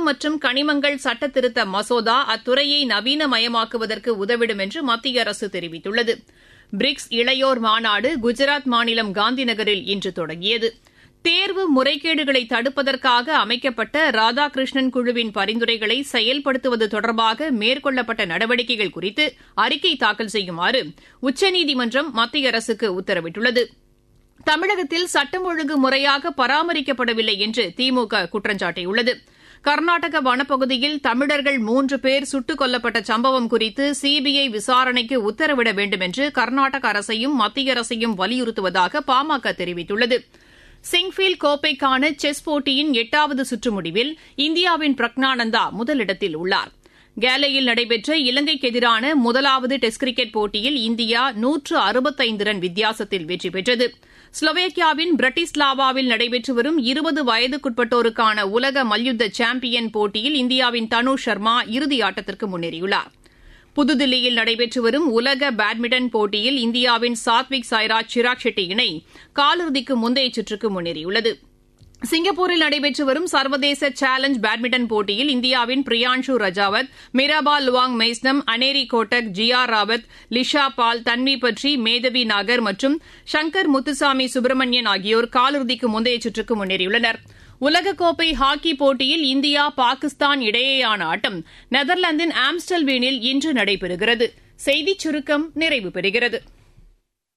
மற்றும் கனிமங்கள் சட்டத்திருத்த மசோதா அத்துறையை நவீனமயமாக்குவதற்கு உதவிடும் என்று மத்திய அரசு தெரிவித்துள்ளது. பிரிக்ஸ் இளையோர் மாநாடு குஜராத் மாநிலம் காந்திநகரில் இன்று தொடங்கியது. தேர்வு முறைகேடுகளை தடுப்பதற்காக அமைக்கப்பட்ட ராதாகிருஷ்ணன் குழுவின் பரிந்துரைகளை செயல்படுத்துவது தொடர்பாக மேற்கொள்ளப்பட்ட நடவடிக்கைகள் குறித்து அறிக்கை தாக்கல் செய்யுமாறு உச்சநீதிமன்றம் மத்திய அரசுக்கு உத்தரவிட்டுள்ளது. தமிழகத்தில் சட்டம் ஒழுங்கு முறையாக பராமரிக்கப்படவில்லை என்று திமுக குற்றம் சாட்டியுள்ளது. கர்நாடக வனப்பகுதியில் தமிழர்கள் 3 பேர் சுட்டுக் கொல்லப்பட்ட சம்பவம் குறித்து சிபிஐ விசாரணைக்கு உத்தரவிட வேண்டும் என்று கர்நாடக அரசையும் மத்திய அரசையும் வலியுறுத்துவதாக பாமக தெரிவித்துள்ளது. சிங்ஃபீல்ட் கோப்பைக்கான செஸ் போட்டியின் 8வது சுற்று முடிவில் இந்தியாவின் பிரக்னானந்தா முதலிடத்தில் உள்ளார். கேலேயில் நடைபெற்ற இலங்கைக்கு எதிரான முதலாவது டெஸ்ட் கிரிக்கெட் போட்டியில் இந்தியா 165 ரன் வித்தியாசத்தில் வெற்றி பெற்றது. ஸ்லோவேக்கியாவின் பிரட்டிஸ்லாவாவில் நடைபெற்று வரும் 20 வயதுக்குட்பட்டோருக்கான உலக மல்யுத்த சாம்பியன் போட்டியில் இந்தியாவின் தனு சர்மா இறுதியாட்டத்திற்கு முன்னேறியுள்ளார். புதுதில்லியில் நடைபெற்று வரும் உலக பேட்மிண்டன் போட்டியில் இந்தியாவின் சாத்விக் சாய்ராஜ் சிராக் ஷெட்டி இணை காலிறுதிக்கு முந்தைய சுற்றுக்கு முன்னேறியுள்ளது. சிங்கப்பூரில் நடைபெற்று வரும் சர்வதேச சேலஞ்ச் பேட்மிண்டன் போட்டியில் இந்தியாவின் பிரியான்ஷு ரஜாவத், மிராபா லுவாங் மெய்ஸ்னம், அனேரி கோட்டக், ஜியா ராவத், லிஷா பால், தன்வி பட்ரி, மேதவி நாகர் மற்றும் சங்கர் முத்துசாமி சுப்பிரமணியன் ஆகியோர் காலிறுதிக்கு முந்தைய சுற்றுக்கு முன்னேறியுள்ளனர். உலகக்கோப்பை ஹாக்கி போட்டியில் இந்தியா பாகிஸ்தான் இடையேயான ஆட்டம் நெதர்லாந்தின் ஆம்ஸ்டல்வீனில் இன்று நடைபெறுகிறது. செய்திச் சுருக்கம் நிறைவு பெறுகிறது.